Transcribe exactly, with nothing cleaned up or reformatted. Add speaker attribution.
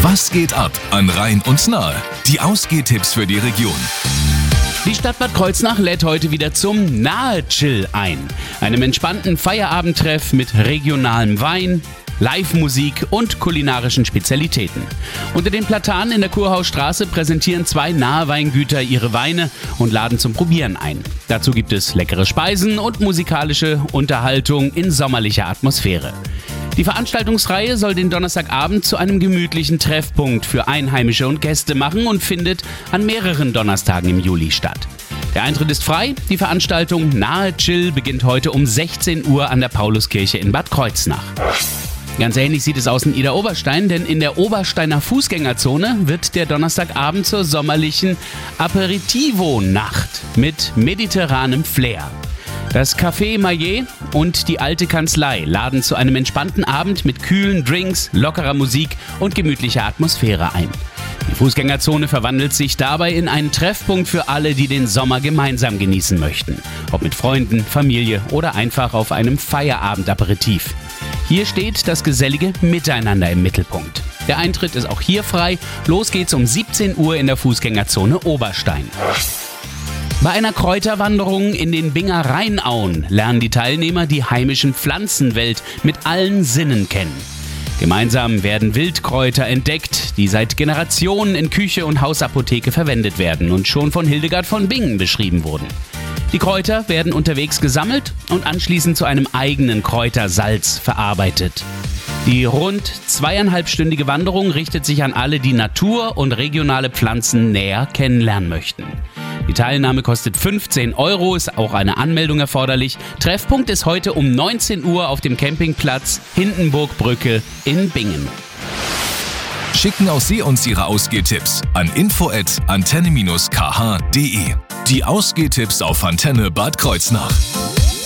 Speaker 1: Was geht ab an Rhein und Nahe? Die Ausgehtipps für die Region.
Speaker 2: Die Stadt Bad Kreuznach lädt heute wieder zum Nahe-Chill ein. Einem entspannten Feierabendtreff mit regionalem Wein, Live-Musik und kulinarischen Spezialitäten. Unter den Platanen in der Kurhausstraße präsentieren zwei Nahe-Weingüter ihre Weine und laden zum Probieren ein. Dazu gibt es leckere Speisen und musikalische Unterhaltung in sommerlicher Atmosphäre. Die Veranstaltungsreihe soll den Donnerstagabend zu einem gemütlichen Treffpunkt für Einheimische und Gäste machen und findet an mehreren Donnerstagen im Juli statt. Der Eintritt ist frei. Die Veranstaltung Nahe Chill beginnt heute um sechzehn Uhr an der Pauluskirche in Bad Kreuznach. Ganz ähnlich sieht es aus in Idar-Oberstein, denn in der Obersteiner Fußgängerzone wird der Donnerstagabend zur sommerlichen Aperitivo-Nacht mit mediterranem Flair. Das Café Maillet und die Alte Kanzlei laden zu einem entspannten Abend mit kühlen Drinks, lockerer Musik und gemütlicher Atmosphäre ein. Die Fußgängerzone verwandelt sich dabei in einen Treffpunkt für alle, die den Sommer gemeinsam genießen möchten. Ob mit Freunden, Familie oder einfach auf einem Feierabend-Aperitif. Hier steht das gesellige Miteinander im Mittelpunkt. Der Eintritt ist auch hier frei. Los geht's um siebzehn Uhr in der Fußgängerzone Oberstein. Bei einer Kräuterwanderung in den Binger Rheinauen lernen die Teilnehmer die heimischen Pflanzenwelt mit allen Sinnen kennen. Gemeinsam werden Wildkräuter entdeckt, die seit Generationen in Küche und Hausapotheke verwendet werden und schon von Hildegard von Bingen beschrieben wurden. Die Kräuter werden unterwegs gesammelt und anschließend zu einem eigenen Kräutersalz verarbeitet. Die rund zweieinhalbstündige Wanderung richtet sich an alle, die Natur und regionale Pflanzen näher kennenlernen möchten. Die Teilnahme kostet fünfzehn Euro, ist auch eine Anmeldung erforderlich. Treffpunkt ist heute um neunzehn Uhr auf dem Campingplatz Hindenburgbrücke in Bingen.
Speaker 1: Schicken auch Sie uns Ihre Ausgehtipps an info at antenne dash k h punkt de. Die Ausgehtipps auf Antenne Bad Kreuznach.